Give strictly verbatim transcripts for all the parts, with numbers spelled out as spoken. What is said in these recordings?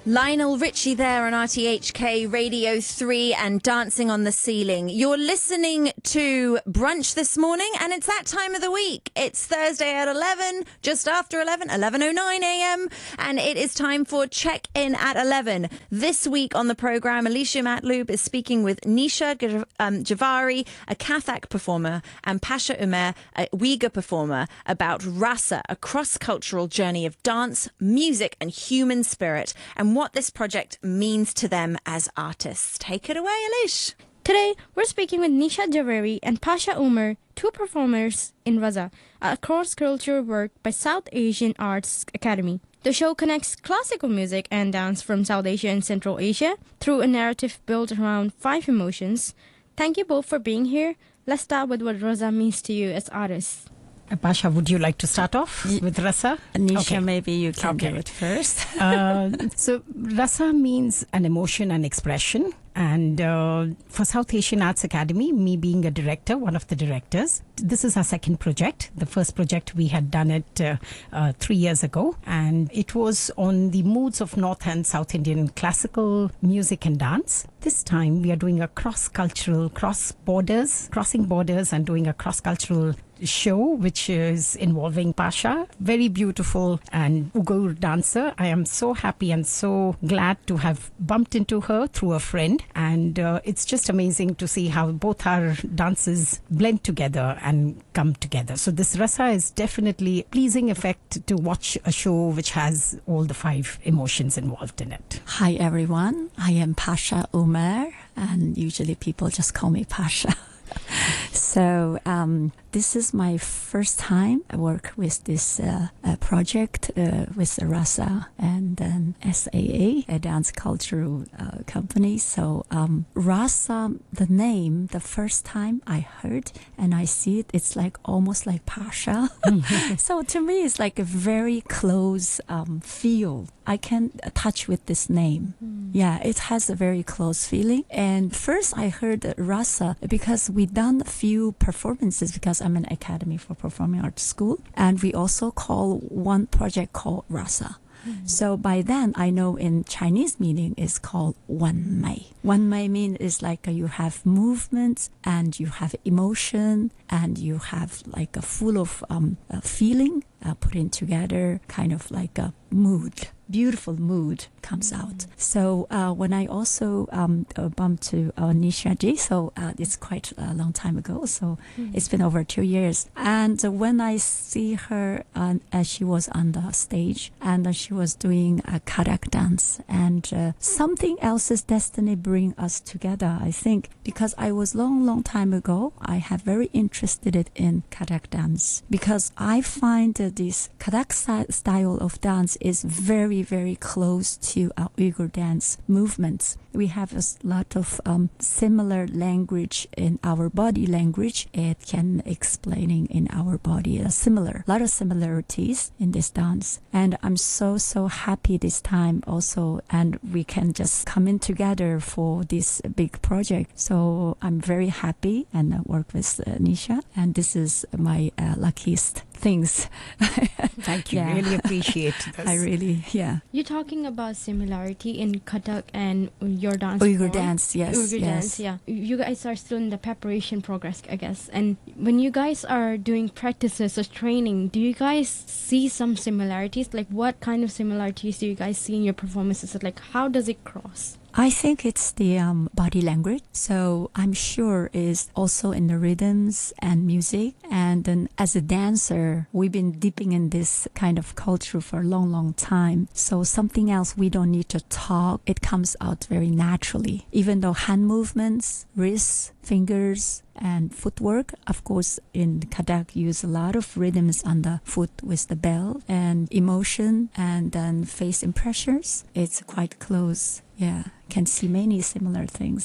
Lionel Richie there on R T H K Radio three and Dancing on the Ceiling. You're listening to Brunch this morning, and it's that time of the week. It's Thursday at eleven, just after eleven, eleven oh nine a.m. And it is time for Check In at eleven. This week on the programme, Alicia Matloob is speaking with Nisha G- um, Javari, a Kathak performer, and Pasha Umer, a Uyghur performer, about Rasa, a cross-cultural journey of dance, music and human spirit, and what this project means to them as artists. Take it away, Alish. Today, we're speaking with Nisha Javari and Pasha Umer, two performers in Raza, a cross-cultural work by South Asian Arts Academy. The show connects classical music and dance from South Asia and Central Asia through a narrative built around five emotions. Thank you both for being here. Let's start with what Raza means to you as artists. Pasha, would you like to start off with Rasa? Nisha, okay. maybe you can okay. do it first. uh, so Rasa means an emotion and expression. And uh, for South Asian Arts Academy, me being a director, one of the directors, this is our second project. The first project, we had done it uh, uh, three years ago. And it was on the moods of North and South Indian classical music and dance. This time, we are doing a cross-cultural, cross-borders, crossing borders and doing a cross-cultural show, which is involving Pasha, very beautiful and Uyghur dancer. I am so happy and so glad to have bumped into her through a friend. And uh, it's just amazing to see how both our dances blend together and come together. So this Rasa is definitely a pleasing effect to watch a show which has all the five emotions involved in it. Hi everyone, I am Pasha Umer, and usually people just call me Pasha. So um, this is my first time I work with this uh, uh, project uh, with Rasa and then S A A, a dance cultural uh, company. So um, Rasa, the name, the first time I heard and I see it, it's like almost like Pasha. So to me, it's like a very close um, feel. I can touch with this name. Mm. Yeah, it has a very close feeling. And first I heard Rasa because we done a few performances because I'm an Academy for Performing Arts School. And we also call one project called Rasa. Mm. So by then I know in Chinese meaning is called Wan Mei. Wan Mei mean is like a, you have movement and you have emotion and you have like a full of um, a feeling uh, put in together, kind of like a mood. Beautiful mood comes mm. out. So uh, when I also um, uh, bumped to uh, Nisha Ji, so uh, it's quite a long time ago, so mm. it's been over two years. And uh, when I see her uh, as she was on the stage and uh, she was doing a Kathak dance, and uh, something else's destiny bring us together, I think, because I was long, long time ago, I have very interested in Kathak dance because I find that this Kathak style of dance is very very close to our Uyghur dance movements. We have a lot of um, similar language in our body language. It can explaining in our body a similar, lot of similarities in this dance. And I'm so, so happy this time also. And we can just come in together for this big project. So I'm very happy and I work with uh, Nisha. And this is my uh, luckiest things. Thank you. Yeah. Really appreciate this. I really, yeah. You're talking about similarity in Kathak and your dance Uyghur form. dance, yes. Uyghur yes. dance, yeah. You guys are still in the preparation progress, I guess. And when you guys are doing practices or training, do you guys see some similarities? Like what kind of similarities do you guys see in your performances? Like how does it cross? I think it's the um, body language. So I'm sure is also in the rhythms and music. And then as a dancer, we've been dipping in this kind of culture for a long, long time. So something else we don't need to talk. It comes out very naturally. Even though hand movements, wrists, fingers, and footwork, of course, in Kathak use a lot of rhythms on the foot with the bell and emotion and then face impressions. It's quite close. Yeah, can see many similar things. Yeah.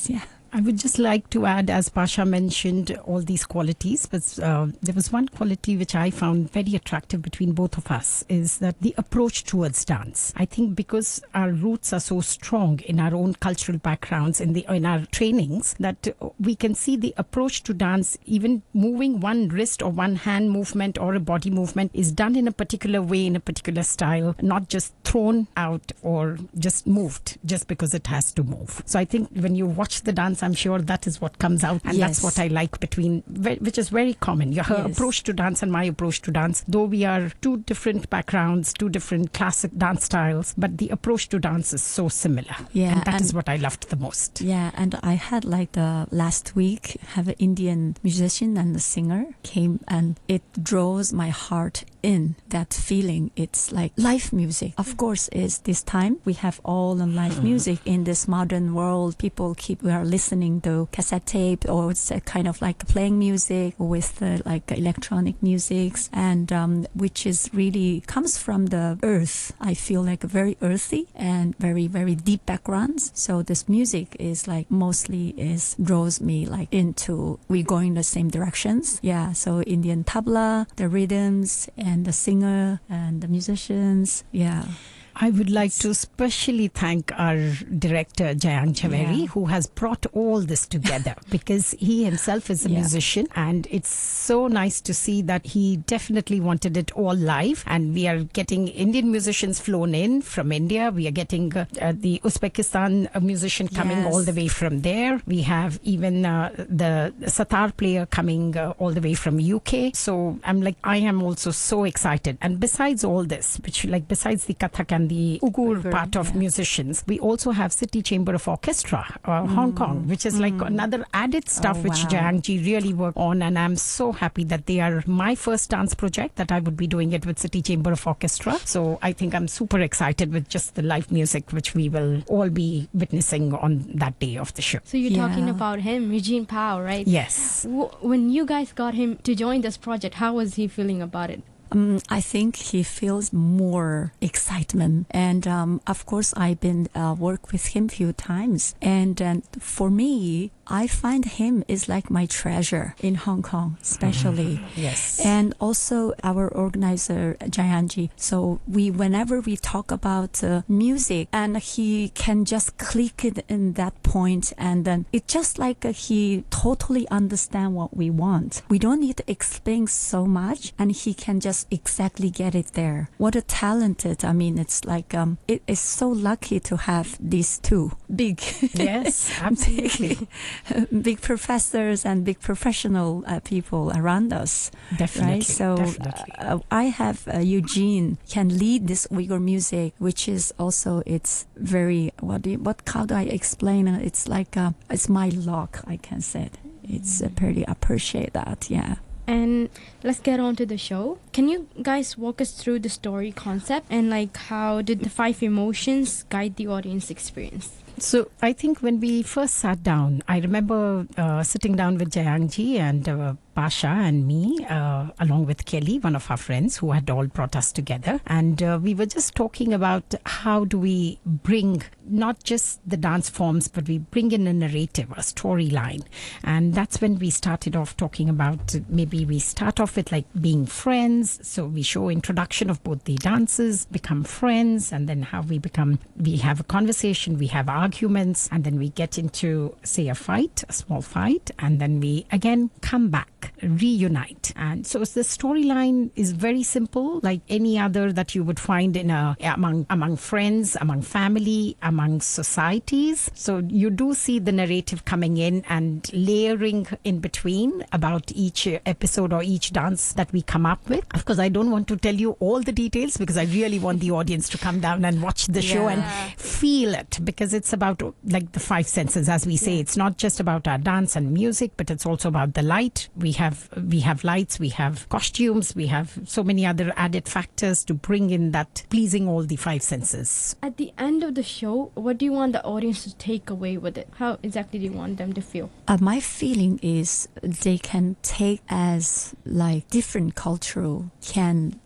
I would just like to add, as Pasha mentioned, all these qualities, but uh, there was one quality which I found very attractive between both of us, is that the approach towards dance. I think because our roots are so strong in our own cultural backgrounds, in the in our trainings, that we can see the approach to dance, even moving one wrist or one hand movement or a body movement is done in a particular way, in a particular style, not just thrown out or just moved just because it has to move. So I think when you watch the dance, I'm sure that is what comes out, and Yes. that's what I like between, which is very common. Her Yes. approach to dance and my approach to dance, though we are two different backgrounds, two different classic dance styles, but the approach to dance is so similar. Yeah, and that and- is what I loved the most. Yeah, and I had like the last week have an Indian musician and a singer came, and it draws my heart in that feeling. It's like live music. Of course, is this time we have all the live music in this modern world. People keep we are listening to cassette tape, or it's a kind of like playing music with uh, like electronic musics, and um, which is really comes from the earth. I feel like very earthy and very very deep backgrounds. So this music is like mostly is draws me like into we going the same directions. Yeah. So Indian tabla, the rhythms, and the singer and the musicians. Yeah. I would like to especially thank our director, Jayant Jhaveri, Yeah. who has brought all this together, because he himself is a Yeah. musician, and it's so nice to see that he definitely wanted it all live. And we are getting Indian musicians flown in from India. We are getting uh, uh, the Uzbekistan uh, musician coming Yes. all the way from there. We have even uh, the Satar player coming uh, all the way from U K. So I'm like, I am also so excited. And besides all this, which like besides the Kathak and the Uyghur Uyghur, part of yeah. musicians, we also have City Chamber of Orchestra, uh, Hong Kong, which is like another added stuff Oh, which wow. Jayangji really worked on. And I'm so happy that they are my first dance project, that I would be doing it with City Chamber of Orchestra. So I think I'm super excited with just the live music, which we will all be witnessing on that day of the show. So you're Yeah. talking about him, Eugene Powell, right? Yes. W- when you guys got him to join this project, how was he feeling about it? Um, I think he feels more excitement, and um, of course I've been uh, work with him few times, and uh, for me I find him is like my treasure in Hong Kong, especially. Yes. And also our organizer Jayanji. So we, whenever we talk about uh, music, and he can just click it in that point, and then it just like uh, he totally understand what we want. We don't need to explain so much, and he can just exactly get it there. What a talented! I mean, it's like um, it is so lucky to have these two big. Yes, absolutely. big professors and big professional uh, people around us, Definitely. right? So definitely. uh, I have uh, Eugene can lead this Uyghur music, which is also it's very what do you, what how do I explain it? It's like uh, it's my luck, I can say it. It's uh, pretty appreciate that, yeah. And let's get on to the show. Can you guys walk us through the story concept and like how did the five emotions guide the audience experience? So I think when we first sat down, I remember uh, sitting down with Jayangji and uh, Pasha and me, uh, along with Kelly, one of our friends who had all brought us together. And uh, we were just talking about how do we bring not just the dance forms, but we bring in a narrative, a storyline. And that's when we started off talking about uh, maybe we start off with like being friends. So we show introduction of both the dancers, become friends, and then how we become, we have a conversation, we have arguments, and then we get into, say, a fight, a small fight, and then we again come back, reunite. And so the storyline is very simple, like any other that you would find in a among among friends, among family, among societies. So you do see the narrative coming in and layering in between about each episode or each dance that we come up with. Of course, I don't want to tell you all the details because I really want the audience to come down and watch the show and feel it, because it's about like the five senses, as we say. It's not just about our dance and music, but it's also about the light. We have we have lights, we have costumes, we have so many other added factors to bring in that pleasing all the five senses. At the end of the show, what do you want the audience to take away with it? How exactly do you want them to feel? Uh, my feeling is they can take as like different cultural can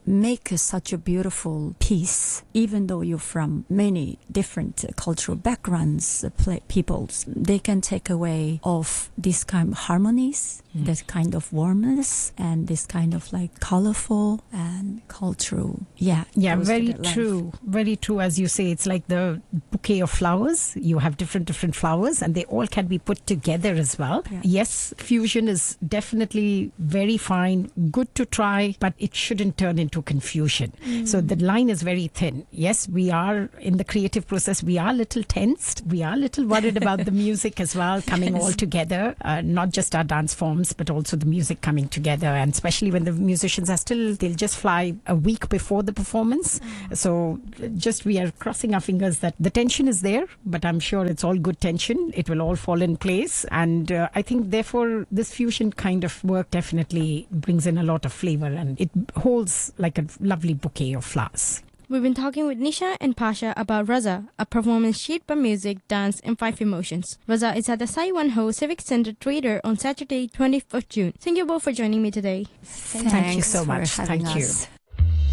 make such a beautiful piece, even though you're from many different cultural backgrounds, play, peoples, they can take away of this kind of harmonies, mm. this kind of warmness, and this kind of like colorful and cultural. Yeah, yeah, very true, very true. As you say, it's like the bouquet of flowers. You have different different flowers, and they all can be put together as well. Yeah. Yes, fusion is definitely very fine, good to try, but it shouldn't turn into confusion. Mm. So the line is very thin. Yes, we are in the creative process. We are a little tensed. We are a little worried about the music as well coming yes. all together. Uh, not just our dance forms, but also the music coming together. And especially when the musicians are still, they'll just fly a week before the performance. Mm. So just we are crossing our fingers that the tension is there, but I'm sure it's all good tension. It will all fall in place. And uh, I think therefore this fusion kind of work definitely brings in a lot of flavor, and it holds like a lovely bouquet of flowers. We've been talking with Nisha and Pasha about Raza, a performance shaped by music, dance, and five emotions. Raza is at the Sai Wan Ho Civic Center Theatre on Saturday, twentieth of June. Thank you both for joining me today. Thanks Thank you so much. Thank us. you.